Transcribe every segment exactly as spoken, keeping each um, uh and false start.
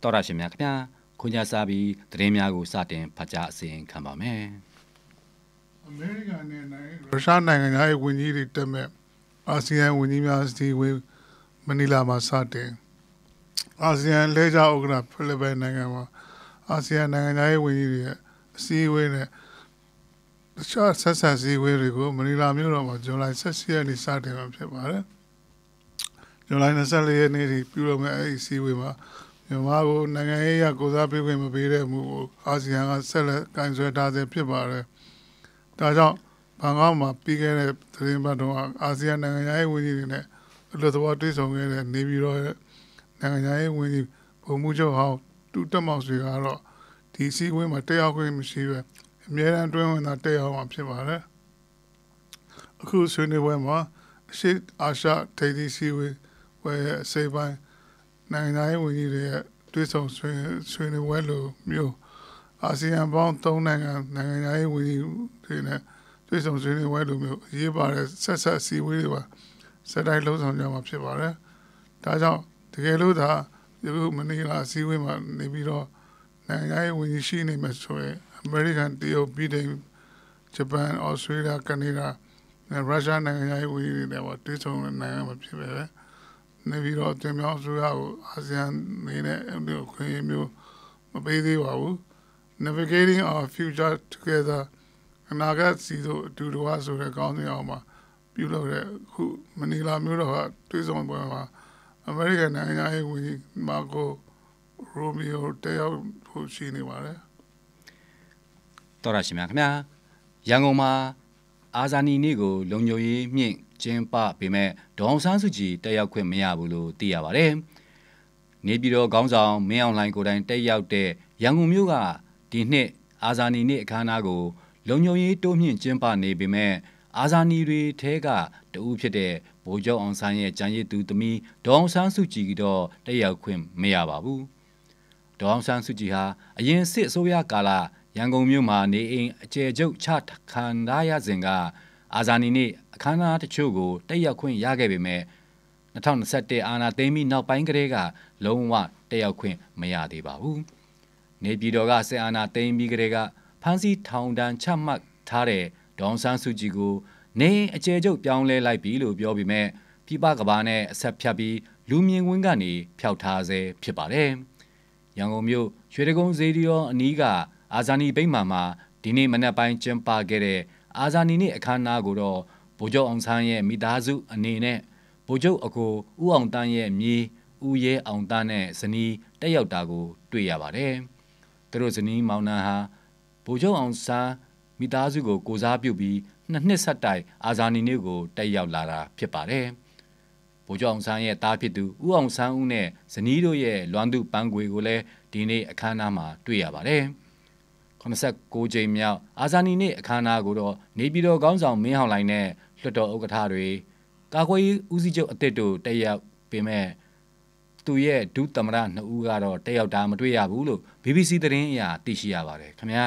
တော်ရရှိမြခင်ဗျာခွန်ကြစားပြီးသတင်းများကိုစတင်ဖတ်ကြားအစီရင်ခံပါမယ်အမေရိကန်နဲ့ရုရှားနိုင်ငံရဲ့ဝန်ကြီးတွေတက်မဲ့အာဆီယံဝန်ကြီးများအစည်းအဝေးမနီလာမှာစတင်အာဆီယံလဲကျဥက္ကဋ္ဌဖိလစ်ပိုင်နိုင်ငံမှာအာဆီယံနိုင်ငံရဲ့ဝန်ကြီးတွေရဲ့အစည်းအဝေးနဲ့တခြားဆက်ဆံစည်းဝေးတွေကိုမနီလာမြို့တော်မှာဇွန်လဆယ့်ရှစ်ရက်နေ့စတင်မှာဖြစ်ပါတယ်ဇွန်လ၂၄ရက်နေ့ထိပြုလုပ်မယ့်အဲဒီစည်းဝေးမှာမြန်မာကိုနိုင်ငံရေးအရကိုစားပေးခွင့်မပေးတဲ့မှုကိုအာဆီယံကဆက်လက်ကင်ဆယ်ထားဆဲဖြစ်ပါတယ်ဒါကြောင့်ဘန်ကောက်မှာပြီးခဲ့တဲ့သတင်းပတ်တုန်းကအာဆီယံနိုင်ငံရေးဝန်ကြီးတွေနဲ့အလွတ်သဘောတွေ့ဆုံခဲ့တဲ့နေပြည်တော်ရဲ့နိုင်ငံရေးဝန်ကြီးဗိုလ်မှူးချုပ်ဟောင်းတူတက်မောင်ဆွေကတော့ဒီစည်းဝေးမှာတက်ရောက်ခွင့်မရှိပဲအမြဲတမ်းတွင်းဝင်တာတက်ရောက်မှာဖြစ်ပါတယ်အခုဆွေးနွေးပွဲမှာအရှိအာရှထိပ်သီးစည်းဝေးဝယ်ရဲ့အစိပ်ပိုင်းနိုင်ငံရေးဝန်ကြီးတွေရဲ့တွေ့ဆုံဆွေးဆွေးနွေးပွဲလိုမျိုးအာဆီယံပေါင်းသုံးနိုင်ငံနိုင်ငံရေးဝန်ကြီးတွေနဲ့တွေ့ဆုံဆွေးနွေးပွဲလိုမျိုးအရေးပါတဲ့ဆက်ဆက်စည်းဝေးတွေပါစက်တိုင်းလုံးဆောင်ကြမှာဖြစ်ပါတယ်ဒါကြောင့်တကယ်လို့သာဒီလိုမနီလာစည်းဝေးမှာနေပြီးတော့နိုင်ငံရေးဝန်ကြီးရှိနေမှာဆိုရင်အမေရိကန်တရုတ်ဗြိတိန်ဂျပန်ဩစတြေးလျကနေဒါနဲ့ရုရှားနိုင်ငံရေးဝန်ကြီးတွေနဲ့တွေ့ဆုံနိုင်ငံမှာဖြစ်ပဲနေပြီးတော့တင်မြောက်ဆိုရကိုအာဆီယံနေနဲ့ဒီခွင့်မျိုးမပေးသေးပါဘူး Navigating our future together အနာဂတ်စီတို့အတူတကွဆိုတဲ့ကောင်းစဉ်အောင်မှာပြုလုပ်တဲ့ခုမနီလာမျိုးတော့တွေ့ဆုံပွဲမှာအမေရိကန်နိုင်ငံရေးဝန်ကြီးမာကိုရိုမီယိုတယောက်ဖို့ရှိနေပါတယ်တော်ရရှိမြခင်ဗျာရန်ကုန်မှာအာဇာနည်နေ့ကိုလုံခြုံရေးမြင့်ကျင်းပပေမဲ့ဒေါအောင်ဆန်းစုကြည်တက်ရောက်ခွင့်မရဘူးလို့သိရပါတယ်။နေပြည်တော်ခေါင်းဆောင်မင်းအောင်လှိုင်ကိုယ်တိုင်တက်ရောက်တဲ့ရန်ကုန်မြို့ကဒီနှစ်အာဇာနည်နေ့အခမ်းအနားကိုလုံခြုံရေးတိုးမြင့်ကျင်းပနေပေမဲ့အာဇာနည်တွေထဲကတဦးဖြစ်တဲ့ဗိုလ်ချုပ်အောင်ဆန်းရဲ့ကြံရည်သူသမီးဒေါအောင်ဆန်းစုကြည်တော့တက်ရောက်ခွင့်မရပါဘူး။ဒေါအောင်ဆန်းစုကြည်ဟာအရင်စစ်အစိုးရကာလရန်ကုန်မြို့မှာနေအိမ်အကျယ်ချုပ်ချခံရစဉ်ကအာဇာနည်နေ့အခမ်းအနားတချို့ကိုတက်ရောက်ခွင့်ရခဲ့ပေမဲ့၂၀၂၁အာဏာသိမ်းပြီးနောက်ပိုင်းကတည်းကလုံးဝတက်ရောက်ခွင့်မရသေးပါဘူး။နေပြည်တော်ကစစ်အာဏာသိမ်းပြီးကတည်းကဖမ်းဆီးထောင်ဒဏ်ချမှတ်ထားတဲ့ဒေါအောင်ဆန်းစုကြည်ကိုနေအကျယ်ချုပ်ပြောင်းလဲလိုက်ပြီလို့ပြောပေမဲ့ပြည်ပကဘာနဲ့အဆက်ဖြတ်ပြီးလူမြင်ကွင်းကနေဖျောက်ထားဆဲဖြစ်ပါတယ်။ရန်ကုန်မြို့ရွှေတကုန်းစေတီတော်အနီးကအာဇာနည်ဗိမာန်မှာဒီနေ့မနက်ပိုင်းကျင်းပခဲ့တဲ့အာဇာနည်နေ့အခမ်းအနားကိုတော့ဗိုလ်ချုပ်အောင်ဆန်းရဲ့မိသားစုအနေနဲ့ဗိုလ်ချုပ်အကိုဦးအောင်တန်းရဲ့မြေးဦးရဲအောင်တန်းနဲ့ဇနီးတက်ရောက်တာကိုတွေ့ရပါတယ်။သူတို့ဇနီးမောင်နှံဟာဗိုလ်ချုပ်အောင်ဆန်းမိသားစုကိုကိုစားပြုပြီးနှစ်နှစ်ဆက်တိုင်အာဇာနည်နေ့ကိုတက်ရောက်လာတာဖြစ်ပါတယ်။ဗိုလ်ချုပ်အောင်ဆန်းရဲ့သားဖြစ်သူဦးအောင်ဆန်းဦးနဲ့ဇနီးတို့ရဲ့လွမ်းသူပန်းခွေကိုလည်းဒီနေ့အခမ်းအနားမှာတွေ့ရပါတယ်။၇၉ကြိမ်မြောက်အာဇာနည်နေ့အခမ်းအနားကိုတော့နေပြည်တော်ခေါင်းဆောင်မင်းအောင်လှိုင်နဲ့လွှတ်တော်ဥက္ကဋ္ဌတွေကာကွယ်ရေးဦးစီးချုပ်အသစ်တို့တက်ရောက်ပေမဲ့သူရဲ့ဒုသမ္မတနှစ်ဦးကတော့တက်ရောက်တာမတွေ့ရဘူးလို့ B B C သတင်းအရသိရှိရပါတယ်ခင်ဗျာ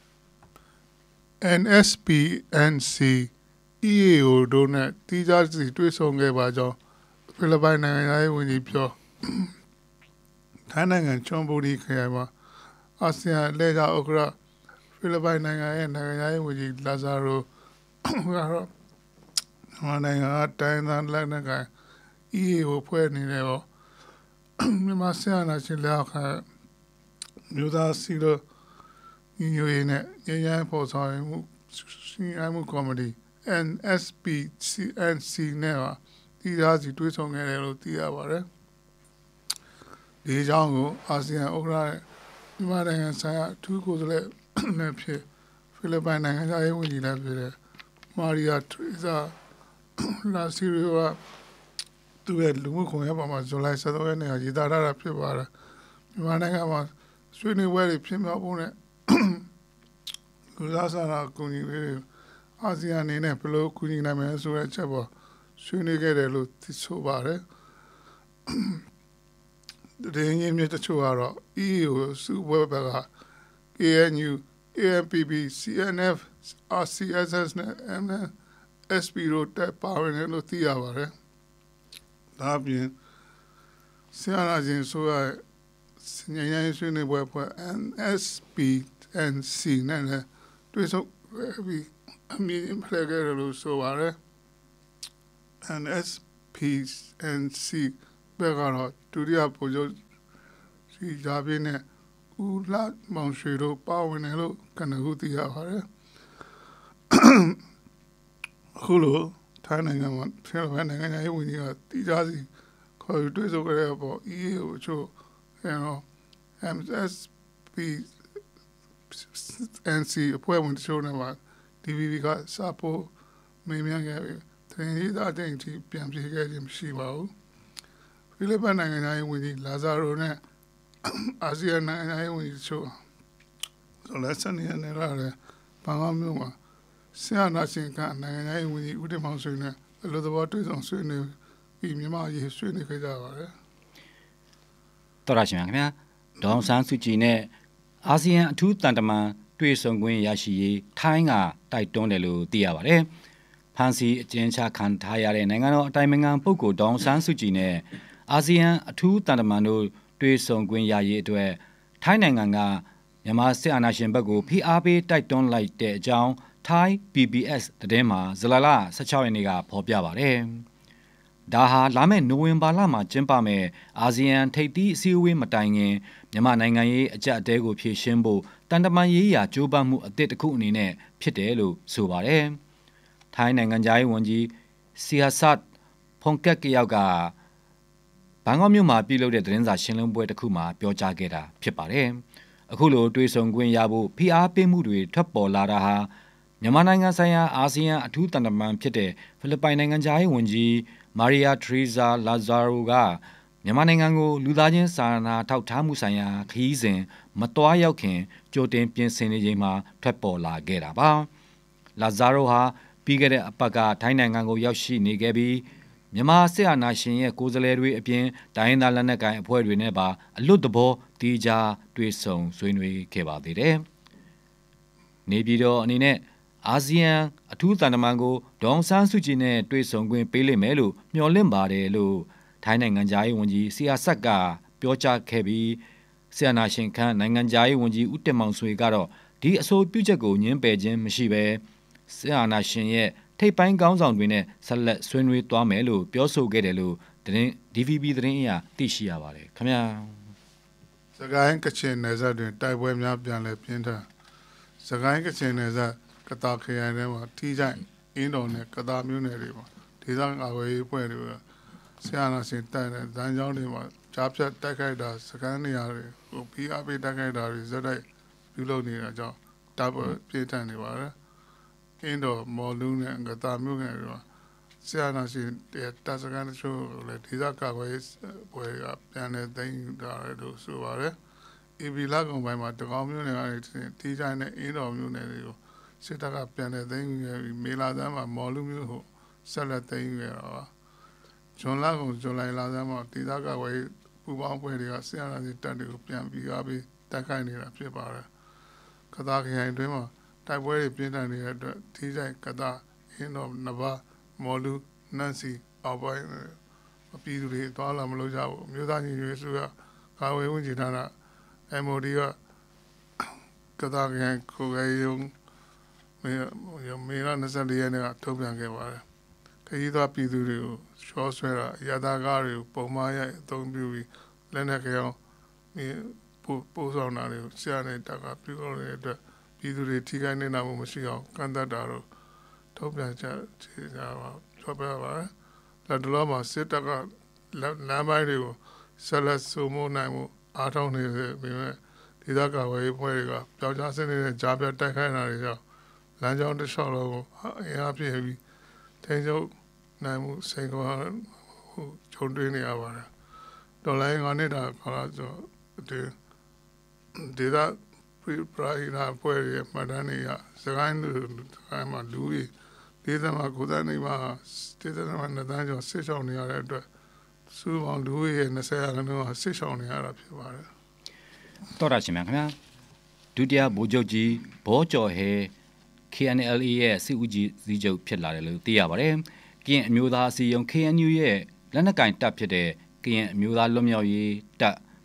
N S P N C E A O တို့နဲ့တီးခြားစီတွေ့ဆုံခဲ့ပါကြောင်းဖိလစ်ပိုင်နိုင်ငံရေးဝန်ကြီးပြောထိုင်းနိုင်ငံချွန်ဘူဒီခရိုင်မှာအာဆီယံလဲကျဥက္ကဋ္ဌဖိလစ်ပိုင်နိုင်ငံရဲ့နိုင်ငံရေးဝန်ကြီးလာဇာရိုကတော့နိုင်ငံကတိုင်းသားလက်နက်ကိုင် E A O ဖွဲ့နေတယ်ပေါ့မြန်မာဆရာနာရှင်လက်ခါမြို့သားစီလိုညီညွတ်ရေးနဲ့ရင်းရင်းပေါ်ဆောင်မှုစီအမှုကော်မတီ N S P C N C နဲ့တီးခြားစီတွေ့ဆုံခဲ့တယ်လို့သိရပါတယ်ဒီအကြောင်းကိုအာဆီယံဥက္ကဋ္ဌမြန်မာနိုင်ငံဆိုင်ရာအထူးကိုယ်စားလှယ်နဲ့ဖြစ်ဖိလစ်ပိုင်နိုင်ငံသားရေးဝန်ကြီးလည်းဖြစ်တဲ့မာရီယာထရီဇာလာစီရီယိုကသူရဲ့လူမှုကွန်ရက်ပေါ်မှာဇူလိုင်၁၃ရက်နေ့ကရေးသားထားတာဖြစ်ပါတယ်မြန်မာနိုင်ငံမှာဆွေးနွေးပွဲတွေဖြစ်မြောက်ဖို့နဲ့လူသားစာနာကူညီရေးတွေအာဆီယံအနေနဲ့ဘယ်လိုကူညီနိုင်မလဲဆိုတဲ့အချက်ပေါ်ဆွေးနွေးခဲ့တယ်လို့သိဆိုပါတယ်ဒီရင်းမြစ်တချို့ကတော့ E A O စုပွဲဘက်က K N U A N P P C N F R C S S နဲ့ M N S P တို့တက်ပါဝင်တယ်လို့သိရပါတယ်ဒါအပြင်ဆရာနာရှင်ဆိုရညဉ့်ညဉ့်ဆွေးနွေးပွဲဖွဲ့ N S P N C နဲ့လည်းတွေ့ဆုံပြီးအမြင်ဖလှယ်ခဲ့တယ်လို့ဆိုပါတယ် N S P N C ဘက်ကတော့ဒုတိယဗိုလ်ချုပ်စီဂျာပြင်းနဲ့ဦးလှမောင်ရွှေတို့ပါဝင်တယ်လို့ကနဦးသိရပါတယ်အခုလိုထိုင်းနိုင်ငံမှာဖိလစ်ပိုင်နိုင်ငံရေးဝန်ကြီးကတီးခြားစီခေါ်ယူတွေ့ဆုံခဲ့တဲ့ပေါ် E A ကိုချို့ကျွန်တော် M S P N C အဖွဲ့ဝင်တို့နဲ့မှာ D V B ကစာပို့မေးမြန်းခဲ့ပြီးတင်ရေးသားတဲ့အထိပြန်ပြေခဲ့ခြင်းမရှိပါဘူးဖိလစ်ပိုင်နိုင်ငံရေးဝန်ကြီးလာဇာရိုနဲ့အာဆီယံနိုင်ငံရေးဝန်ကြီးချို့ဆိုလက်စနေနေ့လာတဲ့ဘန်ကောက်မြို့မှာဆရာနာရှင်ကနိုင်ငံရေးဝန်ကြီးဦးတင်မောင်ဆွေနဲ့အလို့သဘောတွေ့ဆုံဆွေးနွေးပြီးမြန်မာရေးဆွေးနွေးခဲ့ကြပါတယ်တော်ရရှိမြခင်ဗျာဒေါအောင်ဆန်းစုကြည်နဲ့အာဆီယံအထူးတန်တမန်တွေ့ဆုံခွင့်ရရှိရေးထိုင်းကတိုက်တွန်းတယ်လို့သိရပါတယ်ဖန်စီအကျဉ်းချခံထားရတဲ့နိုင်ငံတော်အတိုင်ပင်ခံပုဂ္ဂိုလ်ဒေါအောင်ဆန်းစုကြည်နဲ့အာဆီယံအထူးတန်တမန်တို့တွေ့ဆုံခွင့်ရရေးအတွက်ထိုင်းနိုင်ငံကမြန်မာစစ်အာဏာရှင်ဘက်ကိုဖိအားပေးတိုက်တွန်းလိုက်တဲ့အကြောင်းထိုင်း P B S သတင်းမှာဇူလိုင်လဆယ့်ခြောက်ရက်နေ့ကဖော်ပြပါတယ်။ဒါဟာလာမယ့်နိုဝင်ဘာလမှာကျင်းပမယ့်အာဆီယံထိပ်သီးအစည်းအဝေးမတိုင်ခင်မြန်မာနိုင်ငံရေးအကြက်အတဲကိုဖြေရှင်းဖို့တန်တမန်ရေးရာကြိုးပမ်းမှုအသစ်တစ်ခုအနေနဲ့ဖြစ်တယ်လို့ဆိုပါတယ်။ထိုင်းနိုင်ငံသားရေးဝန်ကြီးစီဟာဆတ်ဖုန်ကက်ကယောက်ကဘန်ကောက်မြို့မှာပြုလုပ်တဲ့သတင်းစာရှင်းလင်းပွဲတစ်ခုမှာပြောကြားခဲ့တာဖြစ်ပါတယ်။အခုလိုတွေ့ဆုံခွင့်ရဖို့ဖိအားပေးမှုတွေထွက်ပေါ်လာတာဟာမြန်မာနိုင်ငံဆိုင်ရာအာဆီယံအထူးတန်တမန်ဖြစ်တဲ့ဖိလစ်ပိုင်နိုင်ငံသားရေးဝန်ကြီးမာရီယာထရီဇာလာဇာရိုကမြန်မာနိုင်ငံကိုလူသားချင်းစာနာထောက်ထားမှုဆိုင်ရာခရီးစဉ်မတွားရောက်ခင်ကြိုတင်ပြင်ဆင်နေချိန်မှာထွက်ပေါ်လာခဲ့တာပါ။လာဇာရိုဟာပြီးခဲ့တဲ့အပတ်ကထိုင်းနိုင်ငံကိုရောက်ရှိနေခဲ့ပြီးမြန်မာစစ်အာဏာရှင်ရဲ့ကိုယ်စားလှယ်တွေအပြင်တိုင်းရင်းသားလက်နက်ကိုင်အဖွဲ့တွေနဲ့ပါအလွတ်တဘောတီးခြားတွေ့ဆုံဆွေးနွေးခဲ့ပါသေးတယ်။နေပြည်တော်အနေနဲ့အာဆီယံအထူးတန်တမန်ကိုဒေါအောင်ဆန်းစုကြည်နဲ့တွေ့ဆုံခွင့်ပေးလိမ့်မယ်လို့မျှော်လင့်ပါတယ်လို့ထိုင်းနိုင်ငံသားရေးဝန်ကြီးစီယာဆက်ကပြောကြားခဲ့ပြီးဆီယနာရှင်ခန့်နိုင်ငံသားရေးဝန်ကြီးဦးတင်မောင်ဆွေကတော့ဒီအဆိုပြုချက်ကိုညှင်းပယ်ခြင်းမရှိဘဲဆီယနာရှင်ရဲ့ထိပ်ပိုင်းခေါင်းဆောင်တွေနဲ့ဆက်လက်ဆွေးနွေးသွားမယ်လို့ပြောဆိုခဲ့တယ်လို့သတင်း D V B သတင်းအရသိရှိရပါတယ်ခင်ဗျာစကိုင်းကချင်နယ်စပ်တွင်တိုက်ပွဲများပြန်လည်ပြင်းထန်စကိုင်းကချင်နယ်စပ်ကတာခရိုင်ထဲမှာထိကြိုက်အင်းတော်နဲ့ကတာမြို့နယ်တွေမှာဒေသကာကွယ်ရေးအဖွဲ့တွေကဆရာနာရှင်တိုင်တဲ့ဇန်ကြောင်းတွေမှာကြားဖြတ်တိုက်ခိုက်တာစကန်နေရာတွေကိုဖိအားပေးတိုက်ခိုက်တာတွေဇက်တိုက်ပြုလုပ်နေတာကြောင့်တပ်ပြင်းထန်နေပါတယ်အင်းတော်မော်လူးနဲ့ကတာမြို့နယ်တွေမှာဆရာနာရှင်တပ်စကန်တချို့လည်းဒေသကာကွယ်ရေးအဖွဲ့ကပြန်လည်သိမ်းတာလို့ဆိုပါတယ်အေဗီလာကုံပိုင်းမှာတကောင်းမြို့နယ်ကနေတီးချိုင်းနဲ့အင်းတော်မြို့နယ်တွေကိုစစ်တပ်ကပြန်လည်သိမ်းခဲ့ပြီးမေလာသန်းမှာမော်လူးမြို့ကိုဆက်လက်သိမ်းခဲ့တာပါဂျွန်လာကုံဇူလိုင်လဆန်းမှာဒေသကာကွယ်ရေးပူးပေါင်းအဖွဲ့တွေကဆရာနာရှင်တပ်တွေကိုပြန်ပြီးအားပေးတိုက်ခိုက်နေတာဖြစ်ပါတယ်ကတာခရိုင်တွင်းမှာတိုက်ပွဲတွေပြင်းထန်နေတဲ့အတွက်တီးချိုင်းကတာအင်းတော်နဘာမော်လူနန်စီအောက်ပိုင်းအပြည်သူတွေသွားလာမလို့ကြဘူးမြို့သားညီညွတ်ရေးဆိုရကာဝေးဝန်ကြီးဌာန M O D ကကတာခရိုင်ကိုယ်ရေးရုံးမေလ၂၄ရက်နေ့ကထုတ်ပြန်ခဲ့ပါတယ်ခရီးသွားပြည်သူတွေကိုရှော့ဆွဲတာရတာကားတွေကိုပုံမှန်ရိုက်အသုံးပြုပြီးလက်နက်ကြောင်ပို့ဆောင်တာတွေကိုဆရာနဲ့တက်ကပြုလုပ်နေတဲ့အတွက်ပြည်သူတွေထိခိုက်နေတာမျိုးမရှိအောင်ကန့်သတ်တာတော့ထုတ်ပြန်ချက်ခြေကြပါပြောပြပါလက်တလောမှာစစ်တပ်ကလမ်းပိုင်းတွေကိုဆက်လက်စုံမနိုင်မှုအားထုတ်နေပေမဲ့ဒေသကာကွယ်ရေးဖွဲ့တွေကပြောင်းချစနစ်နဲ့ကြားပြတ်တိုက်ခိုက်တာတွေကြောင့်လမ်းကြောင်းတစ်လျှောက်လုံးကိုအင်အားပြည့်ပြီးထိန်းချုပ်နိုင်မှုစိန်ခေါ်မှုကြုံတွေ့နေရပါတယ်ဒေါ်လာငါးနှစ်တာခါဆိုဒီဒေသပရိပရာဖွဲ့ရဲ့မှတ်တမ်းတွေရစကိုင်းလူကိုင်းမှာလူကြီးဒေသမှာကိုယ်တိုင်နေမှာဒေသမှာနှစ်တန်းကျော်ဆစ်ဆောင်နေရတဲ့အတွက်စုပေါင်းလူရဲ့၂၀ရာခိုင်နှုန်းကဆစ်ဆောင်နေရတာဖြစ်ပါတယ်တော်ရရှင်များခင်ဗျာဒုတိယဗိုလ်ချုပ်ကြီးဘောကျော်ဟဲ K N L A ရဲ့စစ်ဦးကြီးစီးချုပ်ဖြစ်လာတယ်လို့သိရပါတယ်။ကရင်အမျိုးသားအစည်းအရုံး K N U ရဲ့လက်နက်ကင်တပ်ဖြစ်တဲ့ကရင်အမျိုးသားလွတ်မြောက်ရေးတပ်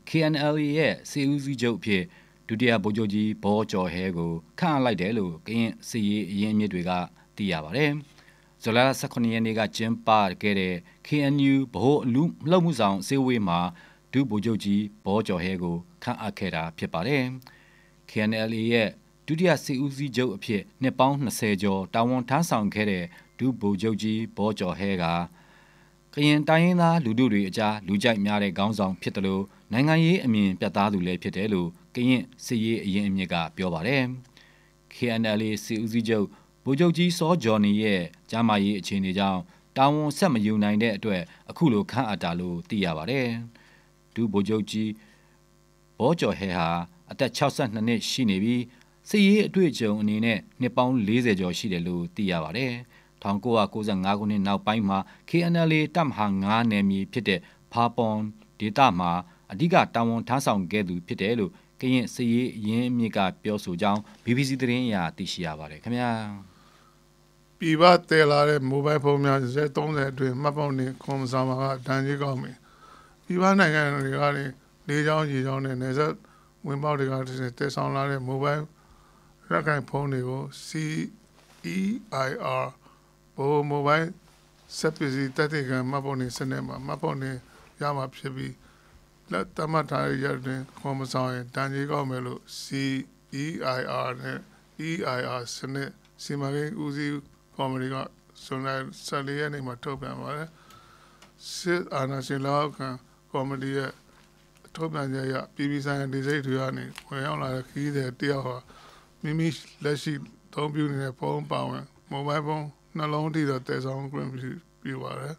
K N L A ရဲ့စေဦးစီးချုပ်ဖြစ်ဒုတိယဗိုလ်ချုပ်ကြီးဘောကျော်ဟဲကိုခန့်အပ်လိုက်တယ်လို့ကရင်စီရေးအရင်းအမြစ်တွေကသိရပါတယ်။ဇူလိုင်လ၁၉ရက်နေ့ကကျင်းပခဲ့တဲ့ K N U ဗဟိုအလူလှုပ်မှုဆောင်စေဝေးမှာဒုဗိုလ်ချုပ်ကြီးဘောကျော်ဟဲကိုခန့်အပ်ခဲ့တာဖြစ်ပါတယ်။ K N L A ရဲ့ဒုတိယစေဦးစီးချုပ်အဖြစ်နှစ်ပေါင်း၂၀ကျော်တာဝန်ထမ်းဆောင်ခဲ့တဲ့ဒုဗိုလ်ချုပ်ကြီးဘောကျော်ဟဲကကရင်တိုင်းရင်းသားလူထုတွေအကြားလူကြိုက်များတဲ့ခေါင်းဆောင်ဖြစ်တယ်လို့နိုင်ငံရေးအမြင်ပြတ်သားသူလည်းဖြစ်တယ်လို့ကရင်စီရေးအရင်အမြစ်ကပြောပါတယ်။ K N L A စီဦးစီးချုပ်ဗိုလ်ချုပ်ကြီးစောဂျော်နီရဲ့ကျမ်းမာရေးအခြေအနေကြောင့်တာဝန်ဆက်မယူနိုင်တဲ့အတွက်အခုလိုခန့်အပ်တာလို့သိရပါတယ်။ဒုဗိုလ်ချုပ်ကြီးဘောကျော်ဟဲဟာအသက်၆၂နှစ်ရှိနေပြီးစီရေးအတွေ့အကြုံအနေနဲ့နှစ်ပေါင်း၄၀ကျော်ရှိတယ်လို့သိရပါတယ်။၁၉၉၅ခုနှစ်နောက်ပိုင်းမှာ K N L A တပ်မဟာ၅နယ်မြေဖြစ်တဲ့ဖာပွန်ဒေသမှာအဓိကတာဝန်ထမ်းဆောင်ခဲ့သူဖြစ်တယ်လို့ကရင်စီရေးအရင်းအမြစ်ကပြောဆိုကြောင်း B B C သတင်းအရသိရှိရပါတယ်ခင်ဗျာပြည်ပတည်လာတဲ့မိုဘိုင်းဖုန်းများရက်၃၀အတွင်းမှတ်ပုံတင်ခွန်ဆောင်မှာကဒဏ်ကြီးကောင်းပြီပြည်ပနိုင်ငံတွေကလေးချောင်းရေချောင်းနဲ့နေဆက်ဝင်ပေါက်တွေကတည်ဆောင်လာတဲ့မိုဘိုင်းရက်ကိုင်ဖုန်းတွေကို C E I R ဘိုးမိုဘိုင်းဆက်ပစ္စည်းတက်တဲ့ကမှတ်ပုံတင်စနစ်မှာမှတ်ပုံတင်ရမှာဖြစ်ပြီးလက်တမထားရတဲ့ခွန်မဆောင်ရင်တန်ကြီးကောက်မယ်လို့ C E I R နဲ့ E I R စနစ်စီမံကိန်းဦးစီးကော်မတီကဇွန်လ၁၄ရက်နေ့မှာထုတ်ပြန်ပါတယ်စစ်အာဏာရှင်လောက်ခံကော်မတီရဲ့ထုတ်ပြန်ချက်အရပြည်ပဆိုင်ရာဒေသတွေကနေဝင်ရောက်လာတဲ့ခီးတဲ့တယောက်ဟာမိမိလက်ရှိသုံးပြုနေတဲ့ဖုန်းပါဝင်မိုဘိုင်းဖုန်းနှလုံးထိတော့တည်ဆောင်ခွင့်ပြုပါတယ်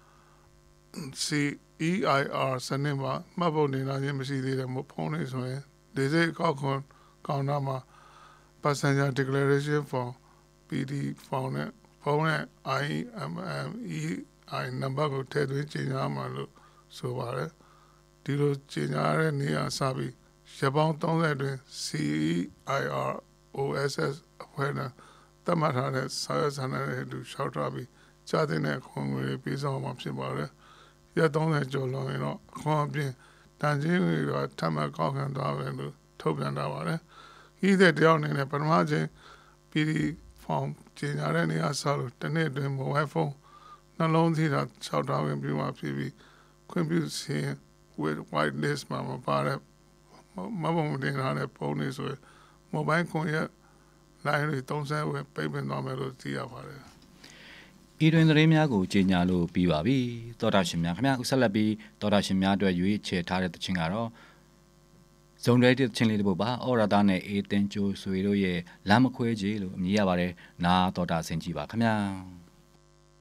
C E I R စနစ်မှာမှတ်ပုံတင်လာခြင်းမရှိသေးတဲ့ဖုန်းတွေဆိုရင်ဒေသကောက်ခွန်ကောင်တာမှာ passenger declaration form P D form နဲ့ဖုန်းနဲ့ I M M E I နံပါတ်ကိုထည့်သွင်းကြေညာမှာလို့ဆိုပါတယ်ဒီလိုကြေညာရတဲ့နေရာစပြီးရပောင်း၃၀တွင် C E I R O S S အဖွဲ့နဲ့တတ်မှတ်ထားတဲ့စာရွက်စာတမ်းတွေတူရှောက်ထားပြီးကြားတဲ့ခွန်ငွေပေးဆောင်မှာဖြစ်ပါတယ်ရက်၃၀ကျော်လွန်ရင်တော့ခွန်အပြင်တန်ချင်းတွေကထပ်မံကောက်ခံသွားတယ်လို့ထုတ်ပြန်ထားပါတယ်ဤတဲ့တယောက်အနေနဲ့ပထမချင်း P D form ကြေညာတဲ့နေရာစလို့တစ်နေ့အတွင်း mobile phone နှလုံးထိတာ၆ထောင်ဝင်ပြီးမှဖြစ်ပြီးခွင့်ပြုစီ with white list မှာမပါတဲ့မဘုံတင်ထားတဲ့ပုံတွေဆိုရင် mobile ကွန်ရက် line တွေသုံးဆဝင်ပိတ်ပင်သွားမယ်လို့သိရပါတယ်ဤတွင်သတင်းများကိုကြေညာလို့ပြီးပါပြီသောတာရှင်များခင်ဗျာဥဆက်လက်ပြီးသောတာရှင်များအတွက်ရွေးချယ်ထားတဲ့တခြင်းကတော့ဇုံရဲတဲ့ချင်းလေးတစ်ပုဒ်ပါအော်ရတာနဲ့အေးတင်ကျိုးဆွေတို့ရဲ့လမ်းမခွဲကြီးလို့အမည်ရပါတယ်နာသောတာဆင်ကြည့်ပါခင်ဗျာ